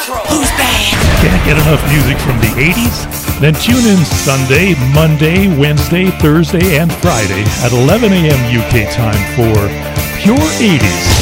Can't get enough music from the 80s? Then tune in Sunday, Monday, Wednesday, Thursday, and Friday at 11 a.m. UK time for Pure 80s.